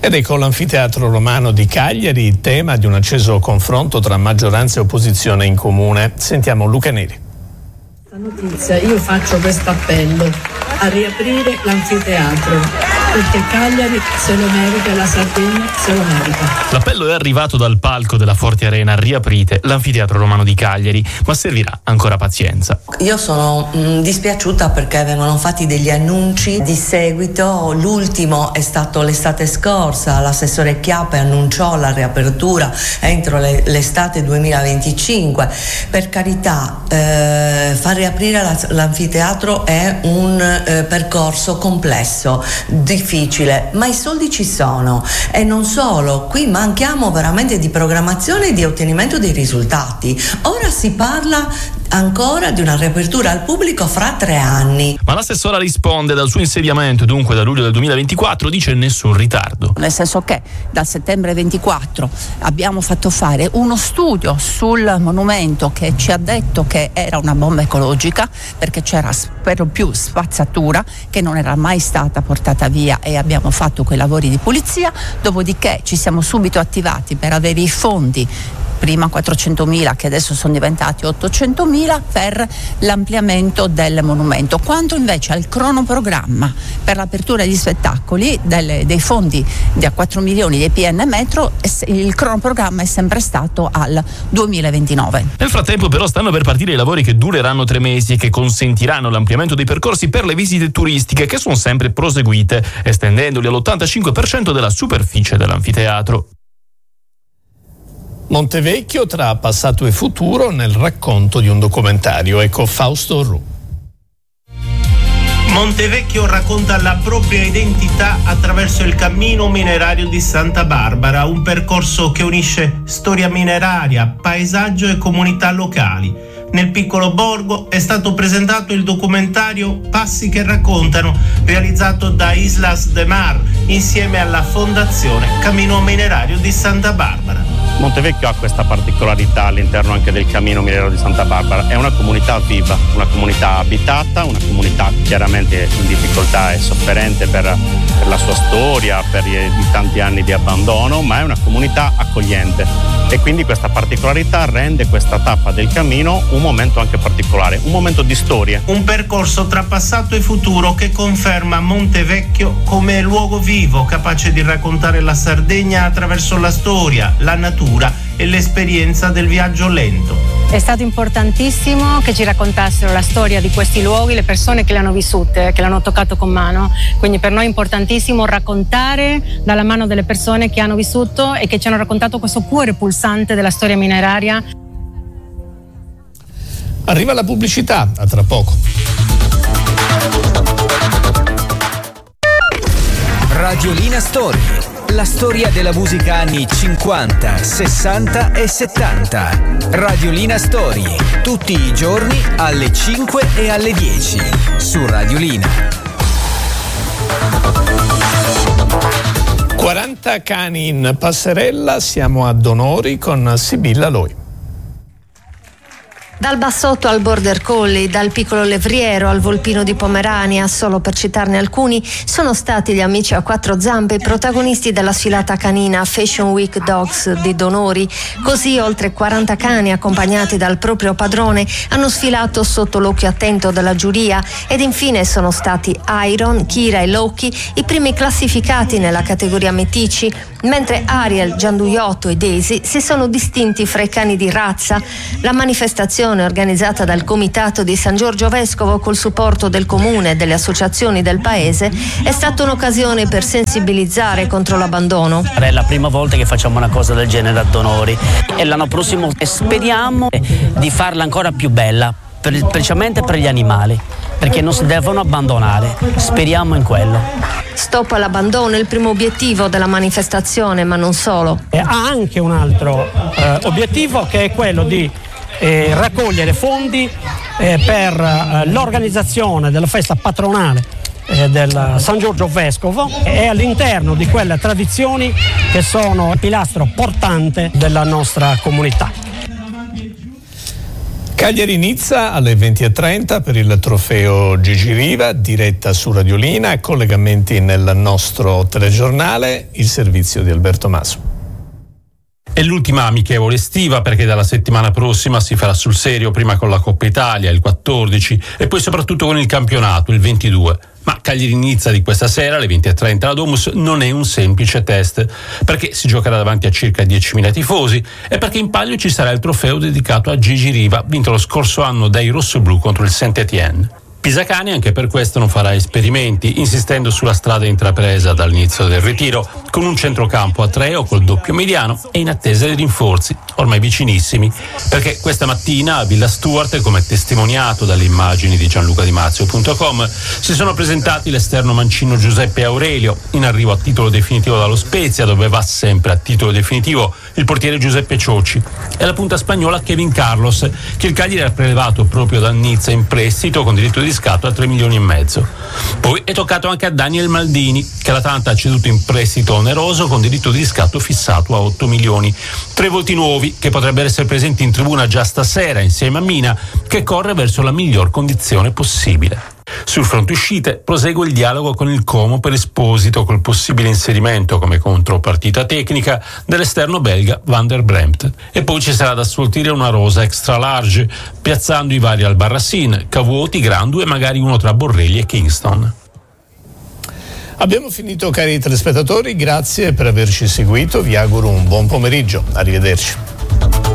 Ed ecco l'anfiteatro romano di Cagliari, tema di un acceso confronto tra maggioranza e opposizione in comune. Sentiamo Luca Neri. Notizia, io faccio questo appello a riaprire l'anfiteatro perché Cagliari se lo merita e la Sardegna se lo merita. L'appello è arrivato dal palco della Forte Arena: riaprite l'anfiteatro romano di Cagliari, ma servirà ancora pazienza. Io sono dispiaciuta perché vengono fatti degli annunci di seguito. L'ultimo è stato l'estate scorsa, l'assessore Chiappe annunciò la riapertura entro l'estate 2025. Per carità, far riaprire l'anfiteatro è un percorso complesso, difficile, ma i soldi ci sono. E non solo, qui manchiamo veramente di programmazione e di ottenimento dei risultati. Ora si parla ancora di una riapertura al pubblico fra 3 anni. Ma l'assessora risponde: dal suo insediamento, dunque da luglio del 2024, dice nessun ritardo. Nel senso che dal settembre 24 abbiamo fatto fare uno studio sul monumento che ci ha detto che era una bomba ecologica, perché c'era per lo più spazzatura che non era mai stata portata via, e abbiamo fatto quei lavori di pulizia. Dopodiché ci siamo subito attivati per avere i fondi, prima 400.000 che adesso sono diventati 800.000 per l'ampliamento del monumento. Quanto invece al cronoprogramma per l'apertura degli spettacoli dei fondi da 4 milioni dei PN Metro, il cronoprogramma è sempre stato al 2029. Nel frattempo però stanno per partire i lavori che dureranno 3 mesi e che consentiranno l'ampliamento dei percorsi per le visite turistiche, che sono sempre proseguite, estendendoli all'85% della superficie dell'anfiteatro. Montevecchio tra passato e futuro nel racconto di un documentario. Ecco Fausto Orru. Montevecchio racconta la propria identità attraverso il cammino minerario di Santa Barbara, un percorso che unisce storia mineraria, paesaggio e comunità locali. Nel piccolo borgo è stato presentato il documentario Passi che raccontano, realizzato da Islas de Mar insieme alla Fondazione Cammino Minerario di Santa Barbara. Montevecchio ha questa particolarità all'interno anche del Cammino Minerario di Santa Barbara: è una comunità viva, una comunità abitata, una comunità chiaramente in difficoltà e sofferente per la sua storia, per i tanti anni di abbandono, ma è una comunità accogliente, e quindi questa particolarità rende questa tappa del cammino un momento anche particolare, un momento di storia. Un percorso tra passato e futuro che conferma Montevecchio come luogo vivo, capace di raccontare la Sardegna attraverso la storia, la natura e l'esperienza del viaggio lento. È stato importantissimo che ci raccontassero la storia di questi luoghi, le persone che le hanno vissute, che l'hanno toccato con mano. Quindi per noi è importantissimo raccontare dalla mano delle persone che hanno vissuto e che ci hanno raccontato questo cuore pulsante della storia mineraria. Arriva la pubblicità, a tra poco. Radiolina Story, la storia della musica anni 50, 60 e 70. Radiolina Story, tutti i giorni alle 5 e alle 10 su Radiolina. 40 cani in passerella, siamo a Donori con Sibilla Loi. Dal Bassotto al Border Collie, dal piccolo levriero al volpino di Pomerania, solo per citarne alcuni, sono stati gli amici a 4 zampe i protagonisti della sfilata canina Fashion Week Dogs di Donori. Così oltre 40 cani accompagnati dal proprio padrone hanno sfilato sotto l'occhio attento della giuria, ed infine sono stati Iron, Kira e Loki i primi classificati nella categoria metici, mentre Ariel, Gianduiotto e Daisy si sono distinti fra i cani di razza. La manifestazione, organizzata dal comitato di San Giorgio Vescovo col supporto del comune e delle associazioni del paese, è stata un'occasione per sensibilizzare contro l'abbandono. È la prima volta che facciamo una cosa del genere a Donori, e l'anno prossimo speriamo di farla ancora più bella, specialmente per gli animali, perché non si devono abbandonare. Speriamo in quello. Stop all'abbandono è il primo obiettivo della manifestazione, ma non solo. Ha anche un altro obiettivo, che è quello di raccogliere fondi per l'organizzazione della festa patronale del San Giorgio Vescovo, e all'interno di quelle tradizioni che sono il pilastro portante della nostra comunità. Cagliari-Nizza alle 20:30 per il trofeo Gigi Riva, diretta su Radiolina, collegamenti nel nostro telegiornale, il servizio di Alberto Maso. È l'ultima amichevole estiva perché dalla settimana prossima si farà sul serio, prima con la Coppa Italia il 14 e poi soprattutto con il campionato il 22. Ma Cagliari-Nizza di questa sera alle 20:30 alla Domus non è un semplice test, perché si giocherà davanti a circa 10.000 tifosi e perché in palio ci sarà il trofeo dedicato a Gigi Riva, vinto lo scorso anno dai rossoblù contro il Saint-Étienne. Pisacane anche per questo non farà esperimenti, insistendo sulla strada intrapresa dall'inizio del ritiro, con un centrocampo a 3 o col doppio mediano e in attesa dei rinforzi, ormai vicinissimi, perché questa mattina a Villa Stuart, come testimoniato dalle immagini di gianlucadimazio.com, si sono presentati l'esterno mancino Giuseppe Aurelio, in arrivo a titolo definitivo dallo Spezia, dove va sempre a titolo definitivo il portiere Giuseppe Ciocci, e la punta spagnola Kevin Carlos, che il Cagliari ha prelevato proprio da Nizza in prestito con diritto di riscatto a 3,5 milioni. Poi è toccato anche a Daniel Maldini, che l'Atalanta ha ceduto in prestito oneroso con diritto di riscatto fissato a 8 milioni. 3 volti nuovi che potrebbero essere presenti in tribuna già stasera insieme a Mina, che corre verso la miglior condizione possibile. Sul fronte uscite prosegue il dialogo con il Como per Esposito, col possibile inserimento come contropartita tecnica dell'esterno belga Van der Bremt. E poi ci sarà da sfoltire una rosa extra large, piazzando i vari Albarracin, Cavuoti, Grandu e magari uno tra Borrelli e Kingston. Abbiamo finito, cari telespettatori, grazie per averci seguito, vi auguro un buon pomeriggio, arrivederci.